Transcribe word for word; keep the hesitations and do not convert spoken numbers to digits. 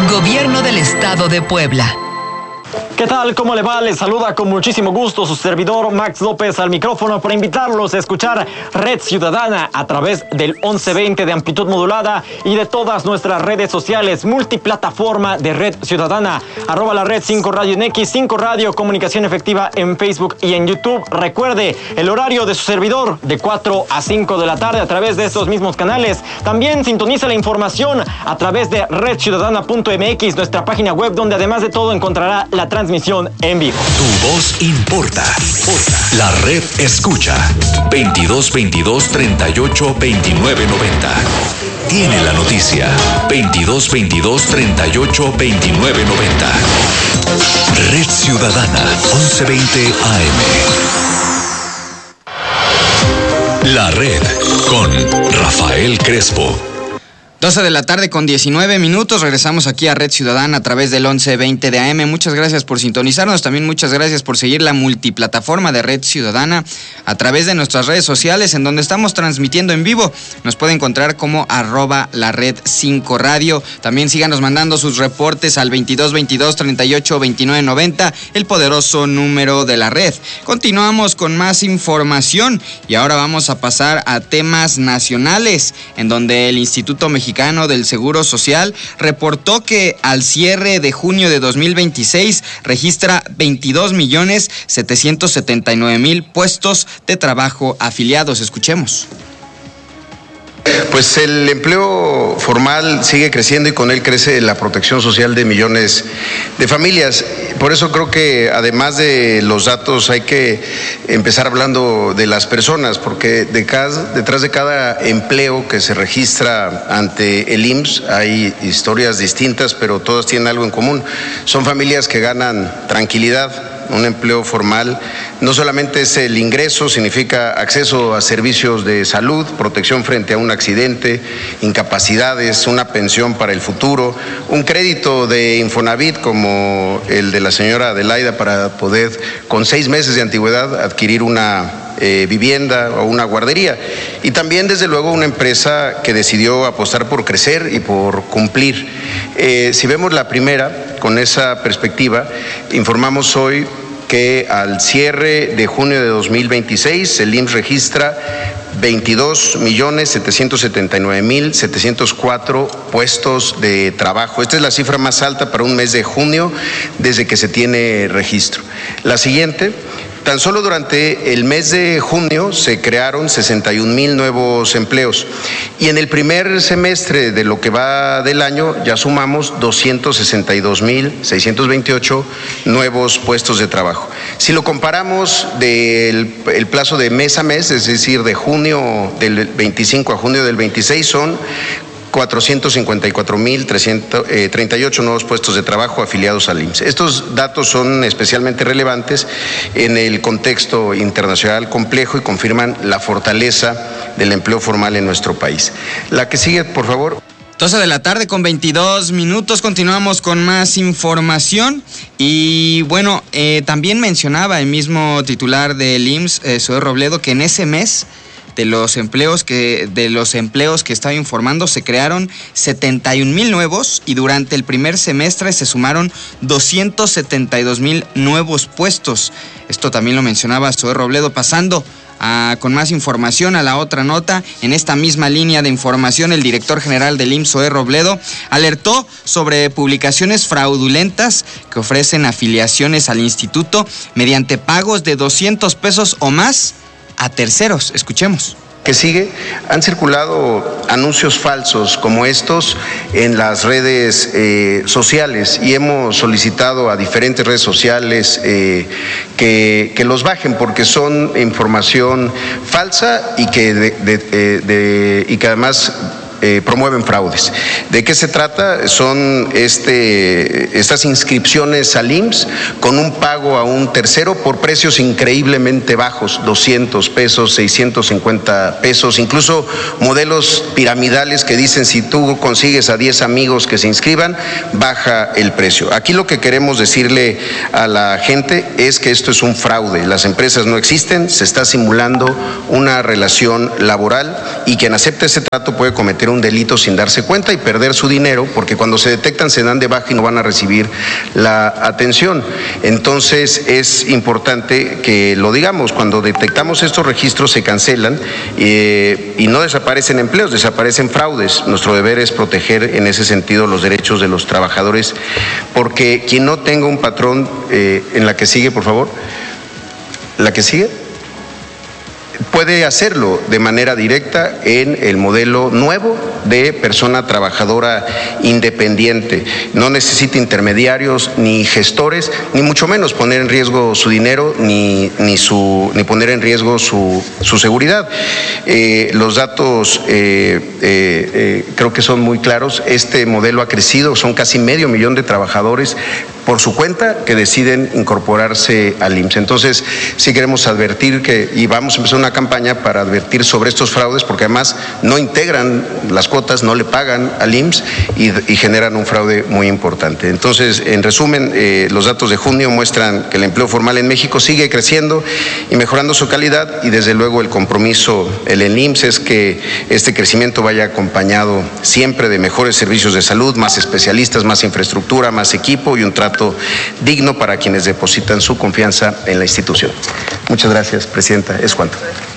Gobierno del Estado de Puebla. ¿Qué tal? ¿Cómo le va? Les saluda con muchísimo gusto su servidor Max López al micrófono para invitarlos a escuchar Red Ciudadana a través del once veinte de amplitud modulada y de todas nuestras redes sociales, multiplataforma de Red Ciudadana, arroba la red cinco radio en X, cinco radio, comunicación efectiva en Facebook y en YouTube. Recuerde el horario de su servidor de cuatro a cinco de la tarde a través de estos mismos canales. También sintoniza la información a través de red ciudadana punto m x, nuestra página web, donde además de todo encontrará la transmisión en vivo. Tu voz importa. La red escucha. veintidós veintidós treinta y ocho veintinueve noventa. Tiene la noticia. veintidós veintidós treinta y ocho veintinueve noventa. Red Ciudadana once veinte A M. La red con Rafael Crespo. doce de la tarde con diecinueve minutos, regresamos aquí a Red Ciudadana a través del once veinte de A M. Muchas gracias por sintonizarnos, también muchas gracias por seguir la multiplataforma de Red Ciudadana a través de nuestras redes sociales, en donde estamos transmitiendo en vivo. Nos puede encontrar como arroba la red cinco radio. También síganos mandando sus reportes al veintidós veintidós treinta y ocho veintinueve noventa, el poderoso número de la red. Continuamos con más información y ahora vamos a pasar a temas nacionales, en donde el Instituto Mexicano del Seguro Social reportó que al cierre de junio de dos mil veintiséis registra veintidós millones setecientos setenta y nueve mil puestos de trabajo afiliados. Escuchemos. Pues el empleo formal sigue creciendo y con él crece la protección social de millones de familias. Por eso creo que además de los datos hay que empezar hablando de las personas, porque de cada, detrás de cada empleo que se registra ante el I M S S hay historias distintas, pero todas tienen algo en común. Son familias que ganan tranquilidad. Un empleo formal no solamente es el ingreso, significa acceso a servicios de salud, protección frente a un accidente, incapacidades, una pensión para el futuro, un crédito de Infonavit como el de la señora Adelaida para poder con seis meses de antigüedad adquirir una eh, vivienda o una guardería. Y también desde luego una empresa que decidió apostar por crecer y por cumplir. Eh, si vemos la primera, con esa perspectiva, informamos hoy que al cierre de junio de dos mil veintiséis el I M S S registra veintidós millones setecientos setenta y nueve mil setecientos cuatro puestos de trabajo. Esta es la cifra más alta para un mes de junio desde que se tiene registro. La siguiente. Tan solo durante el mes de junio se crearon sesenta y un mil nuevos empleos y en el primer semestre de lo que va del año ya sumamos doscientos sesenta y dos mil seiscientos veintiocho nuevos puestos de trabajo. Si lo comparamos del el plazo de mes a mes, es decir, de junio del veinticinco a junio del veintiséis, son cuatrocientos cincuenta y cuatro mil trescientos treinta y ocho nuevos puestos de trabajo afiliados al I M S S. Estos datos son especialmente relevantes en el contexto internacional complejo y confirman la fortaleza del empleo formal en nuestro país. La que sigue, por favor. doce de la tarde con veintidós minutos, continuamos con más información y bueno, eh, también mencionaba el mismo titular del I M S S, eh, Zoe Robledo, que en ese mes de los empleos que de los empleos que estaba informando se crearon setenta y un mil nuevos y durante el primer semestre se sumaron doscientos setenta y dos mil nuevos puestos. Esto también lo mencionaba Zoe Robledo. Pasando a, con más información a la otra nota, en esta misma línea de información, el director general del I M S S, Zoe Robledo, alertó sobre publicaciones fraudulentas que ofrecen afiliaciones al instituto mediante pagos de doscientos pesos o más a terceros. Escuchemos. Que sigue, han circulado anuncios falsos como estos en las redes eh, sociales y hemos solicitado a diferentes redes sociales eh, que, que los bajen porque son información falsa y que, de, de, de, de, y que además Eh, promueven fraudes. ¿De qué se trata? Son este, estas inscripciones al I M S S con un pago a un tercero por precios increíblemente bajos, doscientos pesos, seiscientos cincuenta pesos, incluso modelos piramidales que dicen si tú consigues a diez amigos que se inscriban, baja el precio. Aquí lo que queremos decirle a la gente es que esto es un fraude, las empresas no existen, se está simulando una relación laboral y quien acepte ese trato puede cometer un delito sin darse cuenta y perder su dinero, porque cuando se detectan se dan de baja y no van a recibir la atención. Entonces es importante que lo digamos, cuando detectamos estos registros se cancelan eh, y no desaparecen empleos, desaparecen fraudes. Nuestro deber es proteger en ese sentido los derechos de los trabajadores, porque quien no tenga un patrón, eh, en la que sigue, por favor, la que sigue, puede hacerlo de manera directa en el modelo nuevo de persona trabajadora independiente. No necesita intermediarios ni gestores, ni mucho menos poner en riesgo su dinero ni, ni, su, ni poner en riesgo su, su seguridad. Eh, los datos eh, eh, eh, creo que son muy claros. Este modelo ha crecido, son casi medio millón de trabajadores por su cuenta que deciden incorporarse al I M S S. Entonces, sí queremos advertir que, y vamos a empezar una campaña para advertir sobre estos fraudes, porque además no integran las cuotas, no le pagan al I M S S y, y generan un fraude muy importante. Entonces, en resumen, eh, los datos de junio muestran que el empleo formal en México sigue creciendo y mejorando su calidad, y desde luego el compromiso, el I M S S, es que este crecimiento vaya acompañado siempre de mejores servicios de salud, más especialistas, más infraestructura, más equipo y un trato digno para quienes depositan su confianza en la institución. Muchas gracias, Presidenta. Es cuanto.